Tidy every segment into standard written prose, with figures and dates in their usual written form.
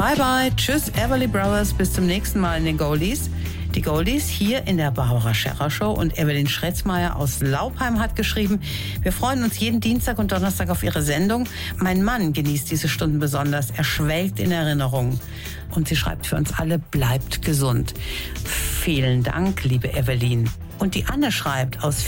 Bye bye, tschüss Everly Brothers, bis zum nächsten Mal in den Goldies. Die Goldies hier in der Barbara Scherrer Show und Evelyn Schretzmeier aus Laupheim hat geschrieben, wir freuen uns jeden Dienstag und Donnerstag auf Ihre Sendung. Mein Mann genießt diese Stunden besonders, er schwelgt in Erinnerungen. Und sie schreibt für uns alle, bleibt gesund. Vielen Dank, liebe Evelyn. Und die Anne schreibt aus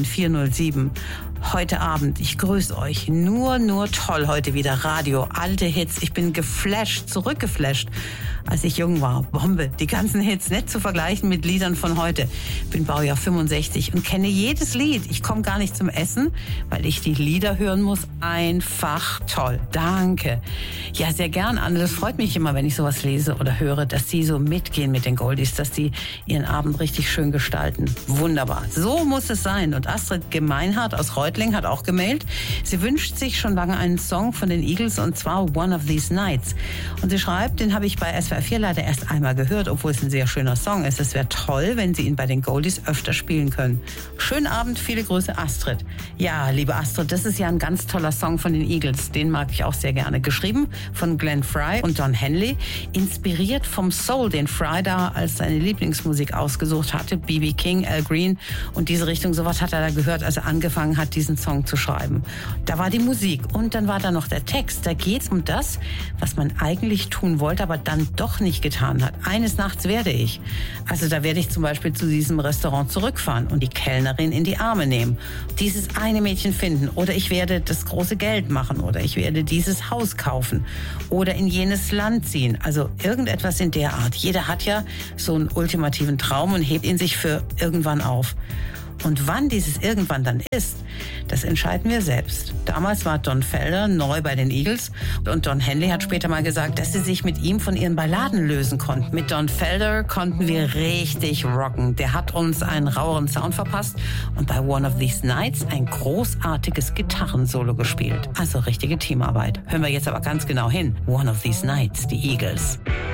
49407, heute Abend, ich grüße euch. Nur toll heute wieder Radio, alte Hits. Ich bin geflasht, zurückgeflasht, als ich jung war. Bombe, die ganzen Hits, nicht zu vergleichen mit Liedern von heute. Bin Baujahr 65 und kenne jedes Lied. Ich komme gar nicht zum Essen, weil ich die Lieder hören muss. Einfach toll. Danke. Ja, sehr gern, Anne. Das freut mich immer, wenn ich sowas lese oder höre, dass sie so mitgehen mit den Goldies, dass sie ihren Abend richtig schön gestalten. Wunderbar. So muss es sein. Und Astrid Gemeinhardt aus Reutling hat auch gemailt. Sie wünscht sich schon lange einen Song von den Eagles und zwar One of These Nights. Und sie schreibt, den habe ich bei SWR 4 leider erst einmal gehört, obwohl es ein sehr schöner Song ist. Es wäre toll, wenn Sie ihn bei den Goldies öfter spielen können. Schönen Abend, viele Grüße, Astrid. Ja, liebe Astrid, das ist ja ein ganz toller Song von den Eagles. Den mag ich auch sehr gerne. Geschrieben von Glenn Frey und Don Henley. Inspiriert vom Soul, den Frey da als seine Lieblingsmusik ausgesucht hatte. B.B. King, Al Green und diese Richtung. Sowas hat er da gehört, als er angefangen hat, diesen Song zu schreiben. Da war die Musik und dann war da noch der Text. Da geht es um das, was man eigentlich tun wollte, aber dann doch nicht getan hat. Eines Nachts werde ich. Also da werde ich zum Beispiel zu diesem Restaurant zurückfahren und die Kellnerin in die Arme nehmen. Dieses eine Mädchen finden oder ich werde das große Geld machen oder ich werde dieses Haus kaufen oder in jenes Land ziehen. Also irgendetwas in der Art. Jeder hat ja so einen ultimativen Traum und hebt ihn sich für irgendwann auf. Und wann dieses irgendwann dann ist, das entscheiden wir selbst. Damals war Don Felder neu bei den Eagles und Don Henley hat später mal gesagt, dass sie sich mit ihm von ihren Balladen lösen konnten. Mit Don Felder konnten wir richtig rocken. Der hat uns einen raueren Sound verpasst und bei One of These Nights ein großartiges Gitarrensolo gespielt. Also richtige Teamarbeit. Hören wir jetzt aber ganz genau hin. One of These Nights, die Eagles.